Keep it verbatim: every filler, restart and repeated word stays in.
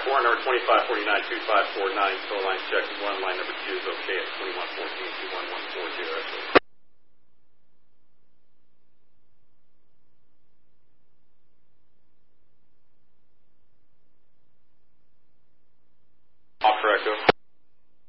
for number twenty-five forty-nine two five four nine. Toll line check one. Line number two is okay at twenty-one fourteen two one one four zero.